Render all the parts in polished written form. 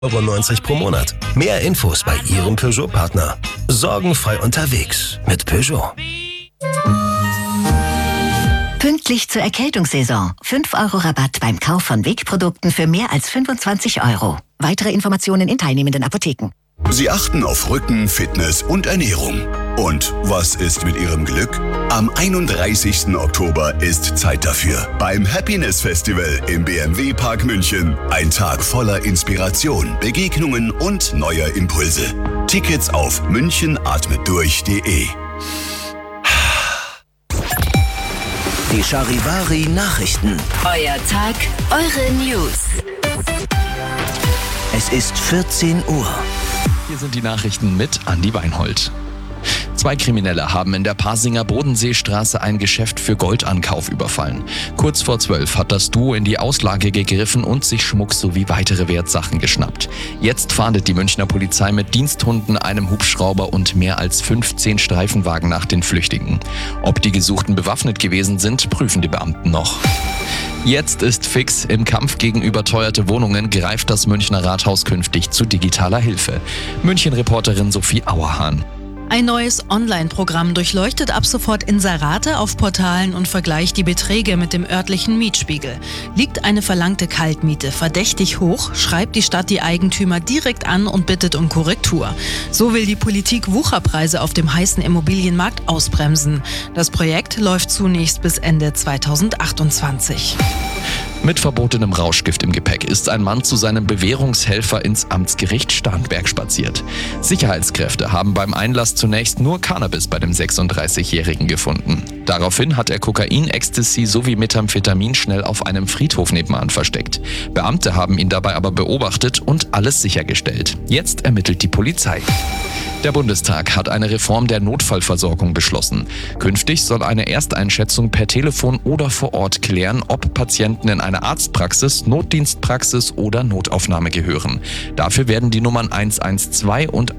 90 € pro Monat. Mehr Infos bei Ihrem Peugeot-Partner. Sorgenfrei unterwegs mit Peugeot. Pünktlich zur Erkältungssaison. 5 € Rabatt beim Kauf von Wegprodukten für mehr als 25 €. Weitere Informationen in teilnehmenden Apotheken. Sie achten auf Rücken, Fitness und Ernährung. Und was ist mit Ihrem Glück? Am 31. Oktober ist Zeit dafür. Beim Happiness Festival im BMW Park München. Ein Tag voller Inspiration, Begegnungen und neuer Impulse. Tickets auf münchenatmetdurch.de. Die Charivari Nachrichten. Euer Tag, eure News. Es ist 14 Uhr. Hier sind die Nachrichten mit Andi Weinhold. 2 Kriminelle haben in der Pasinger Bodenseestraße ein Geschäft für Goldankauf überfallen. Kurz vor 12 hat das Duo in die Auslage gegriffen und sich Schmuck sowie weitere Wertsachen geschnappt. Jetzt fahndet die Münchner Polizei mit Diensthunden, einem Hubschrauber und mehr als 15 Streifenwagen nach den Flüchtigen. Ob die Gesuchten bewaffnet gewesen sind, prüfen die Beamten noch. Jetzt ist fix, im Kampf gegen überteuerte Wohnungen greift das Münchner Rathaus künftig zu digitaler Hilfe. München-Reporterin Sophie Auerhahn. Ein neues Online-Programm durchleuchtet ab sofort Inserate auf Portalen und vergleicht die Beträge mit dem örtlichen Mietspiegel. Liegt eine verlangte Kaltmiete verdächtig hoch, schreibt die Stadt die Eigentümer direkt an und bittet um Korrektur. So will die Politik Wucherpreise auf dem heißen Immobilienmarkt ausbremsen. Das Projekt läuft zunächst bis Ende 2028. Mit verbotenem Rauschgift im Gepäck ist ein Mann zu seinem Bewährungshelfer ins Amtsgericht Starnberg spaziert. Sicherheitskräfte haben beim Einlass zunächst nur Cannabis bei dem 36-Jährigen gefunden. Daraufhin hat er Kokain, Ecstasy sowie Methamphetamin schnell auf einem Friedhof nebenan versteckt. Beamte haben ihn dabei aber beobachtet und alles sichergestellt. Jetzt ermittelt die Polizei. Der Bundestag hat eine Reform der Notfallversorgung beschlossen. Künftig soll eine Ersteinschätzung per Telefon oder vor Ort klären, ob Patienten in eine Arztpraxis, Notdienstpraxis oder Notaufnahme gehören. Dafür werden die Nummern 112 und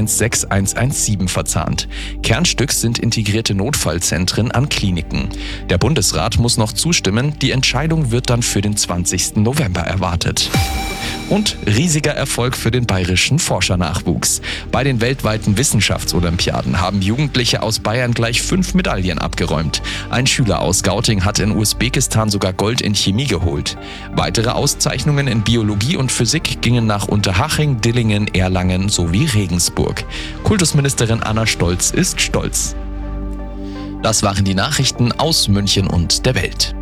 116117 verzahnt. Kernstück sind integrierte Notfallzentren an Kliniken. Der Bundesrat muss noch zustimmen, die Entscheidung wird dann für den 20. November erwartet. Und riesiger Erfolg für den bayerischen Forschernachwuchs. Bei den weltweiten Wissenschaftsolympiaden haben Jugendliche aus Bayern gleich 5 Medaillen abgeräumt. Ein Schüler aus Gauting hat in Usbekistan sogar Gold in Chemie geholt. Weitere Auszeichnungen in Biologie und Physik gingen nach Unterhaching, Dillingen, Erlangen sowie Regensburg. Kultusministerin Anna Stolz ist stolz. Das waren die Nachrichten aus München und der Welt.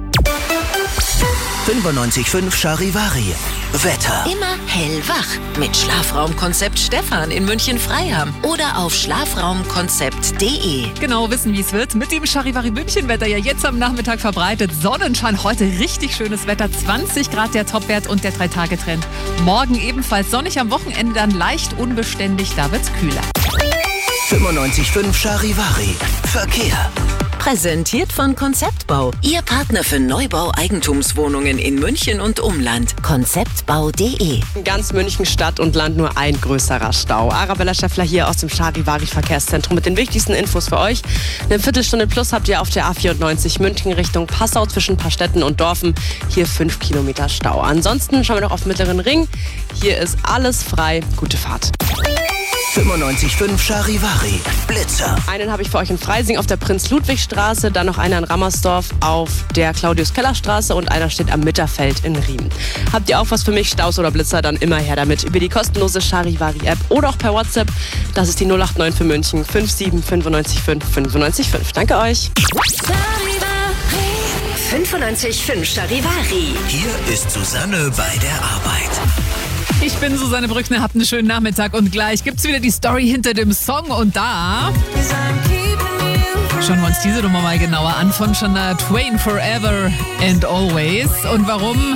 95.5 Charivari. Wetter. Immer hellwach mit Schlafraumkonzept Stefan in München-Freiham oder auf schlafraumkonzept.de. Genau wissen, wie es wird. Mit dem Charivari München-Wetter ja jetzt am Nachmittag verbreitet. Sonnenschein, heute richtig schönes Wetter. 20 Grad der Topwert und der 3-Tage-Trend. Morgen ebenfalls sonnig, am Wochenende dann leicht unbeständig, da wird's kühler. 95.5 Charivari. Verkehr. Präsentiert von Konzeptbau. Ihr Partner für Neubau Eigentumswohnungen in München und Umland. Konzeptbau.de. In ganz München Stadt und Land nur ein größerer Stau. Arabella Schäffler hier aus dem Charivari Verkehrszentrum mit den wichtigsten Infos für euch. Eine Viertelstunde plus habt ihr auf der A94 München Richtung Passau zwischen Paarstetten und Dorfen. Hier 5 Kilometer Stau. Ansonsten schauen wir noch auf Mittleren Ring. Hier ist alles frei. Gute Fahrt. 95.5 Charivari. Blitzer. Einen habe ich für euch in Freising auf der Prinz-Ludwig-Straße, dann noch einer in Rammersdorf auf der Claudius-Keller-Straße und einer steht am Mitterfeld in Riem. Habt ihr auch was für mich, Staus oder Blitzer, dann immer her damit über die kostenlose Charivari-App oder auch per WhatsApp. Das ist die 089 für München 57 95 5 95 5. Danke euch. 95.5 Charivari. Hier ist Susanne bei der Arbeit. Ich bin Susanne Brückner, habt einen schönen Nachmittag und gleich gibt's wieder die Story hinter dem Song und da schauen wir uns diese Nummer mal genauer an von Shania Twain, Forever and Always. Und warum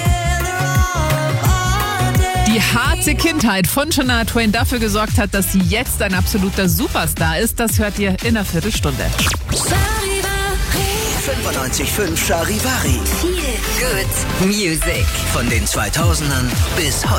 die harte Kindheit von Shania Twain dafür gesorgt hat, dass sie jetzt ein absoluter Superstar ist, das hört ihr in einer Viertelstunde. 95.5 Charivari. Feel good music. Von den 2000ern bis heute.